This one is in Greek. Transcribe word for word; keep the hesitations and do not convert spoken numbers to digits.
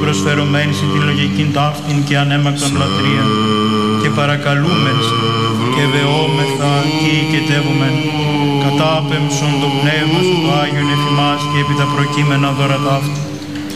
προσφερωμένης τη λογικήν ταύτην και ανέμακτον λατρεία, και παρακαλούμεν και βεόμεθα και οικετεύουμεν, κατάπεμψον το πνεύμα σου το Άγιον εφημάς και επί τα προκείμενα δώρα ταύτη.